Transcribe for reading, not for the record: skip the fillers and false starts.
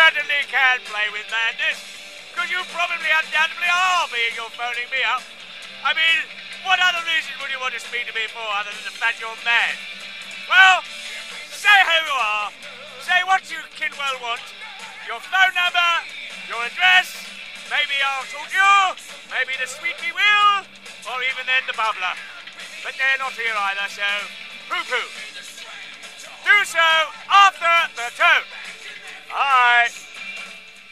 certainly can play with madness, because you probably undoubtedly are being you're phoning me up. I mean, what other reason would you want to speak to me for other than the fact you're mad? Well, say who you are, say what you can well want, your phone number, your address, maybe I'll talk to you, maybe the sweet me will, or even then the bubbler. But they're not here either, so poo-poo. Do so after the tone. Bye.